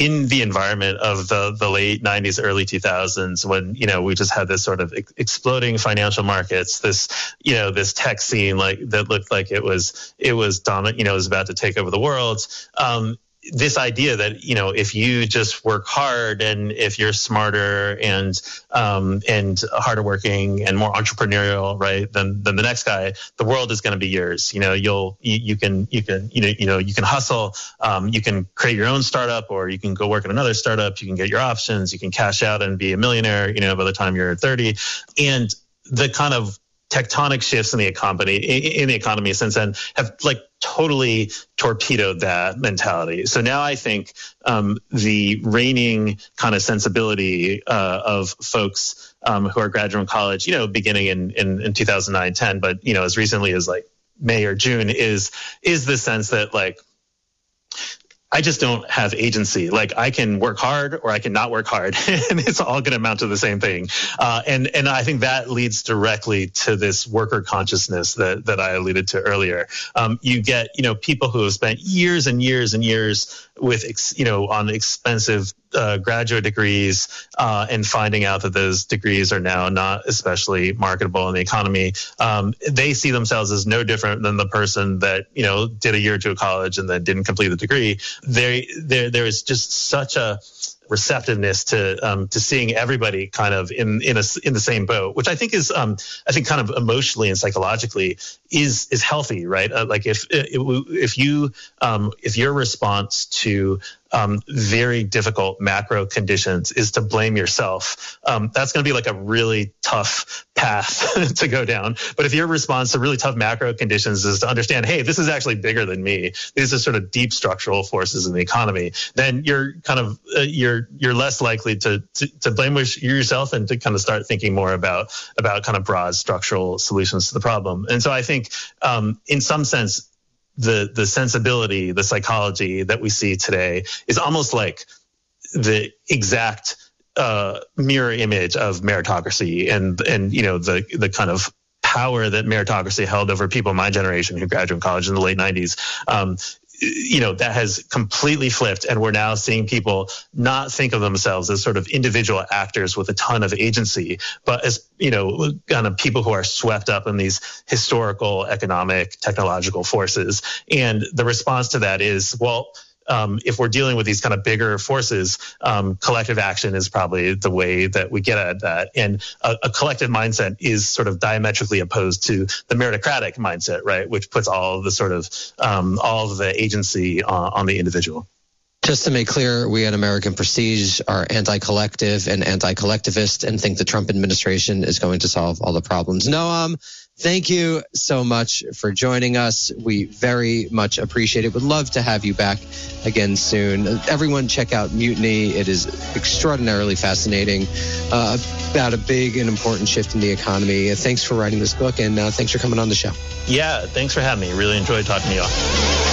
in the environment of the late 90s, early 2000s, when, we just had this sort of exploding financial markets, this tech scene that looked like it was dominant, it was about to take over the world. This idea that, if you just work hard and if you're smarter and harder working and more entrepreneurial, right, than the next guy, the world is going to be yours. You can hustle, you can create your own startup, or you can go work at another startup. You can get your options, you can cash out and be a millionaire, by the time you're 30. And the kind of tectonic shifts in the economy since then have totally torpedoed that mentality. So now I think the reigning kind of sensibility of folks who are graduating college, beginning in 2009-10, but as recently as May or June, is the sense that I just don't have agency. I can work hard or I can not work hard, and it's all going to amount to the same thing. And I think that leads directly to this worker consciousness that I alluded to earlier. You get, people who have spent years and years and years with, on expensive graduate degrees, and finding out that those degrees are now not especially marketable in the economy. They see themselves as no different than the person that, did a year or two of college and then didn't complete the degree. There is just such a receptiveness to seeing everybody kind of in the same boat, which I think is kind of emotionally and psychologically is healthy, right? If your response to very difficult macro conditions is to blame yourself, that's going to be a really tough path to go down. But if your response to really tough macro conditions is to understand, hey, this is actually bigger than me, these are sort of deep structural forces in the economy, then you're kind of you're less likely to blame yourself and to kind of start thinking more about kind of broad structural solutions to the problem. And so I think in some sense, the sensibility, the psychology that we see today is almost like the exact mirror image of meritocracy and the kind of power that meritocracy held over people my generation who graduated college in the late 90s. That has completely flipped, and we're now seeing people not think of themselves as sort of individual actors with a ton of agency, but as, kind of people who are swept up in these historical, economic, technological forces. And the response to that is, well, if we're dealing with these kind of bigger forces, collective action is probably the way that we get at that. And a collective mindset is sort of diametrically opposed to the meritocratic mindset, right, which puts all of the sort of all of the agency on the individual. Just to make clear, we at American Prestige are anti-collective and anti-collectivist and think the Trump administration is going to solve all the problems. Noam, thank you so much for joining us. We very much appreciate it. Would love to have you back again soon. Everyone check out Mutiny. It is extraordinarily fascinating about a big and important shift in the economy. Thanks for writing this book, and thanks for coming on the show. Yeah, thanks for having me. Really enjoyed talking to you all.